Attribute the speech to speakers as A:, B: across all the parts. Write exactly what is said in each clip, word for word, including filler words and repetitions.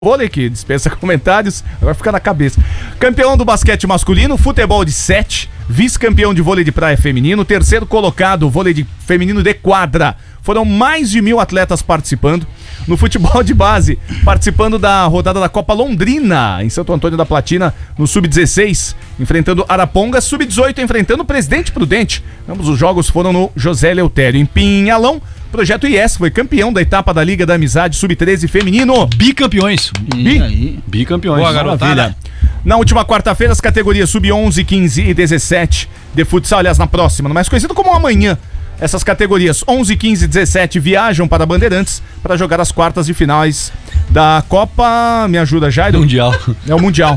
A: Vôlei, que dispensa comentários, agora fica na cabeça. Campeão do basquete masculino, futebol de sete, vice-campeão de vôlei de praia feminino, terceiro colocado, vôlei de feminino de quadra. Foram mais de mil atletas participando. No futebol de base, participando da rodada da Copa Londrina, em Santo Antônio da Platina, no sub dezesseis, enfrentando Arapongas, sub dezoito, enfrentando Presidente Prudente. Ambos os jogos foram no José Eleutério. Em Pinhalão, Projeto I S foi campeão da etapa da Liga da Amizade sub treze feminino.
B: Bicampeões.
A: Bi?
B: Bicampeões.
A: Boa, garotada. Na última quarta-feira, as categorias sub onze, quinze e dezessete de futsal, aliás, na próxima, mais conhecido como amanhã. Essas categorias onze, quinze e dezessete viajam para Bandeirantes para jogar as quartas de finais da Copa... Me ajuda, Jairo?
B: Mundial.
A: É o Mundial.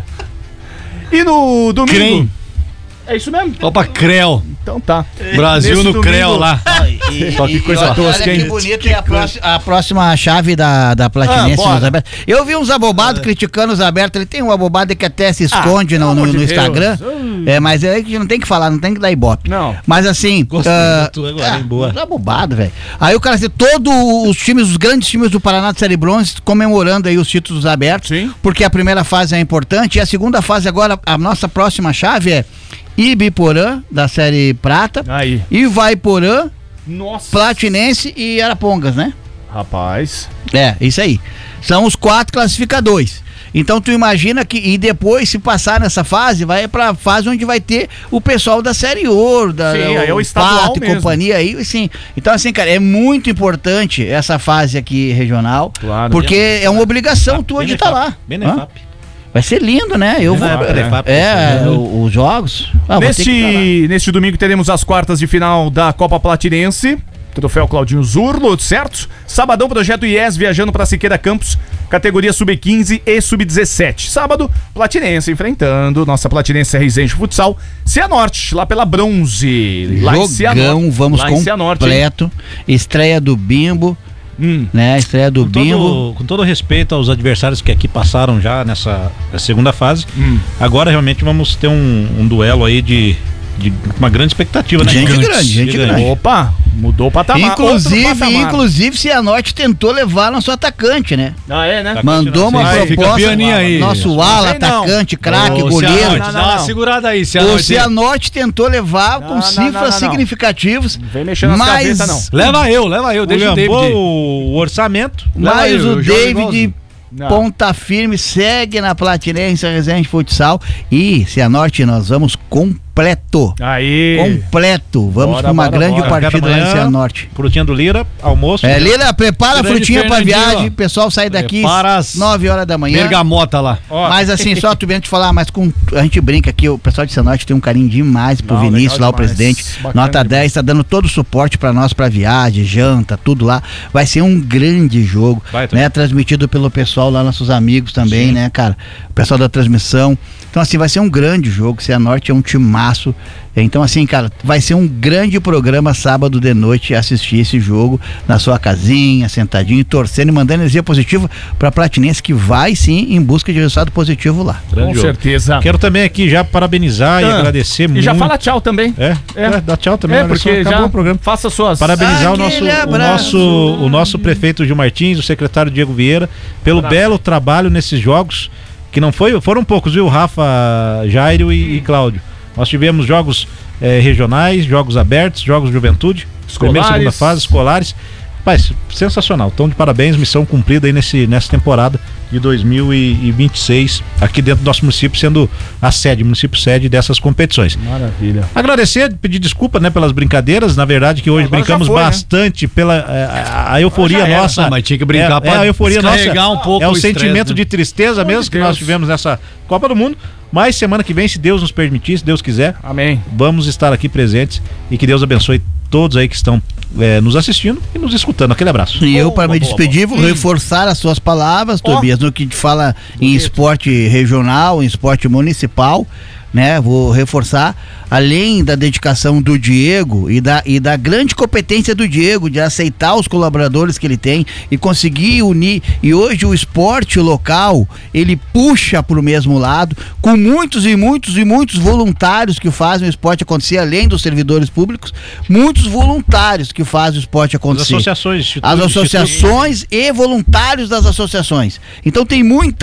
A: E no domingo...
B: Crem.
A: É isso mesmo?
B: Copa Creu.
A: Então tá.
B: Brasil
A: Nesse
B: no
A: domingo...
B: Creu lá.
C: E,
A: Só que
C: e,
A: coisa
C: e,
A: tosca,
C: olha
A: hein?
C: que bonito é a, próxima, a próxima chave da, da Platinense.
A: Ah,
C: nos abertos. Eu vi uns abobados criticando os abertos. Ele tem um abobado que até se esconde
A: Ah,
C: no, no,
A: de
C: no Instagram. É, mas é que não tem que falar, não tem que dar ibope.
A: Não.
C: Mas assim.
B: Gostei
C: uh,
B: da tua agora, hein? Boa.
C: É abobado, velho. Aí o cara assim, todos os times, os grandes times do Paraná de Série Bronze comemorando aí os títulos abertos.
A: Sim.
C: Porque a primeira fase é importante e a segunda fase agora, a nossa próxima chave é Ibiporã, da Série Prata.
A: Aí.
C: Ivaiporã,
A: Nossa.
C: Platinense e Arapongas, né?
A: Rapaz.
C: É, isso aí. São os quatro classificadores. Então tu imagina que, e depois se passar nessa fase, vai pra fase onde vai ter o pessoal da Série Ouro, da
A: Sim,
C: o
A: aí é o estadual
C: Pato e
A: mesmo.
C: companhia aí, assim. Então assim, cara, é muito importante essa fase aqui regional,
A: Claro.
C: porque é uma obrigação tua de estar lá. Hã?
B: Benefap.
C: Vai ser lindo, né? Eu vou.
B: Benefap.
C: É, é, o- os jogos. Ah, vou ter que estar lá.
A: Neste, neste domingo teremos as quartas de final da Copa Platinense. Troféu Claudinho Zurlo, certo? Sabadão, Projeto I E S viajando para Siqueira Campos, categoria sub quinze e sub dezessete. Sábado, Platinense enfrentando nossa Platinense Resende Futsal, Cianorte, lá pela Bronze. Lá em Cianorte.
C: Jogão, vamos
A: lá em Cianorte, hein?
C: completo. Estreia do Bimbo,
A: Hum.
C: né? Estreia do
D: Com
C: Bimbo.
D: todo, com todo respeito aos adversários que aqui passaram já nessa, nessa segunda fase,
A: Hum.
D: agora realmente vamos ter um, um duelo aí de, de uma grande expectativa, né?
C: Gente
D: Gigante,
C: grande, gente
D: gigante.
C: grande.
A: Opa, mudou o patamar.
C: Inclusive,
A: outro patamar.
C: inclusive, Cianorte tentou levar nosso atacante, né?
A: Ah, é, né?
D: Tá.
C: Mandou uma
D: Aí,
B: fica
C: proposta.
B: pianinho aí.
C: Nosso
A: Não
C: ala,
A: sei não.
C: atacante, craque,
B: Ô,
C: goleiro.
B: Cianorte,
A: Não, não,
B: dá uma
A: não.
B: segurada aí,
C: O
B: Cianorte.
C: Cianorte tentou levar
A: Não,
C: com
A: não,
C: cifras
A: não, não, não.
C: significativas.
A: Vem mexendo nas
C: mas,
A: cabeças, não.
B: Leva eu, leva eu, deixa o
D: Levou
B: David.
D: o orçamento.
B: Leva
C: mas
B: eu,
C: o
B: eu jogo
C: David,
B: igualzinho.
A: Não.
C: ponta firme, segue na Platinense Resende Futsal. E Cianorte, nós vamos completo.
A: Aí.
C: Completo. Vamos
A: Bora,
C: para uma
A: bora,
C: grande
A: bora.
C: partida
D: Café da
C: lá em
D: manhã.
C: Cianorte.
D: Frutinha do Lira, almoço.
C: É, Lila, prepara a
B: Grande
C: frutinha pra
B: Fernandinho,
C: viagem.
B: ó.
C: O pessoal sai daqui
B: Prepara as
C: nove horas da manhã.
B: Bergamota lá.
A: Ó,
C: Mas assim, só tu vendo te falar, mas com a gente brinca aqui, o pessoal de Cianorte tem um carinho demais pro
A: Não,
C: Vinícius
A: legal
C: lá, o
A: demais.
C: presidente.
A: Bacana
C: Nota
A: demais.
C: dez, tá dando todo o suporte pra nós, pra viagem, janta, tudo lá. Vai ser um grande jogo,
D: Vai, tá.
C: né? Transmitido pelo pessoal lá, nossos amigos também, né, cara? O pessoal da transmissão. Então, assim, vai ser um grande jogo. Cianorte é um timaço. Então, assim, cara, vai ser um grande programa sábado de noite assistir esse jogo na sua casinha, sentadinho, torcendo e mandando energia positiva pra Platinense, que vai sim em busca de resultado positivo lá.
D: Grande
A: com
D: jogo.
A: certeza.
D: Quero também aqui já parabenizar e
A: Ah,
D: agradecer
A: E
D: muito.
A: já fala tchau também.
D: É,
A: É.
D: é, dá tchau também.
A: É,
D: olha
A: porque
D: só, acabou
A: já
D: o programa.
A: faça suas...
D: Parabenizar o nosso,
C: Aquele
D: o,
C: abraço.
D: nosso, o nosso prefeito Gil Martins, o secretário Diego Vieira, pelo
A: Abraço.
D: belo trabalho nesses jogos, que não foi, foram poucos, viu? Rafa, Jairo e, e Cláudio. Nós tivemos jogos eh, regionais, jogos abertos, jogos de juventude, primeira e
A: Escolares.
D: segunda fase, escolares. Rapaz, sensacional. Então, de parabéns, missão cumprida aí nesse, nessa temporada de dois mil e vinte e seis, aqui dentro do nosso município, sendo a sede, município sede dessas competições.
A: Maravilha.
D: Agradecer, pedir desculpa, né, pelas brincadeiras, na verdade que hoje
A: Agora já
D: brincamos
A: foi, né?
D: bastante pela eh, a, a euforia
A: Agora já era.
D: nossa.
B: Não, mas tinha que brincar
D: é,
B: pra
D: é a euforia nossa.
B: descarregar um pouco
D: é o,
B: o estresse,
D: sentimento
B: né?
D: de tristeza
A: Pelo
D: mesmo
A: amor de
D: que nós
A: Deus.
D: tivemos nessa Copa do Mundo, mas semana que vem, se Deus nos permitir, se Deus quiser,
A: Amém.
D: vamos estar aqui presentes e que Deus abençoe todos aí que estão eh, nos assistindo e nos escutando. Aquele abraço.
C: E eu,
A: Boa,
C: para me
A: boa,
C: despedir,
A: boa.
C: vou reforçar as suas palavras,
A: Ó.
C: Tobias, no que te fala em esporte regional, em esporte municipal. né? Vou reforçar, além da dedicação do Diego e da, e da grande competência do Diego de aceitar os colaboradores que ele tem e conseguir unir, e hoje o esporte local, ele puxa para o mesmo lado, com muitos e muitos e muitos voluntários que fazem o esporte acontecer, além dos servidores públicos, muitos voluntários que fazem o esporte acontecer.
D: As associações,
C: As associações e voluntários das associações. Então tem muita